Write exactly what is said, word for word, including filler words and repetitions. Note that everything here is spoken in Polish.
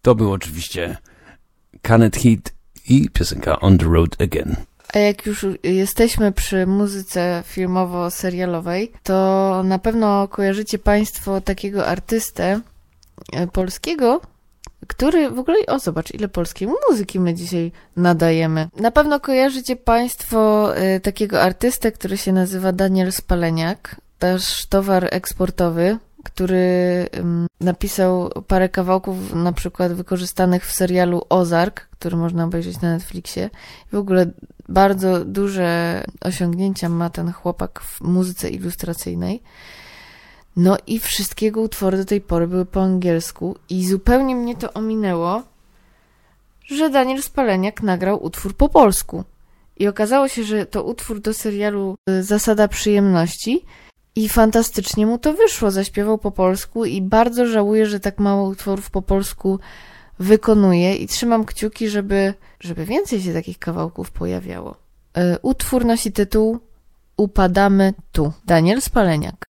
To był oczywiście Canet Heat i piosenka On the Road Again. A jak już jesteśmy przy muzyce filmowo-serialowej, to na pewno kojarzycie Państwo takiego artystę polskiego, który w ogóle, o zobacz, ile polskiej muzyki my dzisiaj nadajemy. Na pewno kojarzycie Państwo y, takiego artystę, który się nazywa Daniel Spaleniak, też towar eksportowy, który y, napisał parę kawałków na przykład wykorzystanych w serialu Ozark, który można obejrzeć na Netflixie. W ogóle bardzo duże osiągnięcia ma ten chłopak w muzyce ilustracyjnej. No i wszystkie jego utwory do tej pory były po angielsku i zupełnie mnie to ominęło, że Daniel Spaleniak nagrał utwór po polsku. I okazało się, że to utwór do serialu Zasada Przyjemności i fantastycznie mu to wyszło. Zaśpiewał po polsku i bardzo żałuję, że tak mało utworów po polsku wykonuje i trzymam kciuki, żeby, żeby więcej się takich kawałków pojawiało. Utwór nosi tytuł Upadamy tu. Daniel Spaleniak.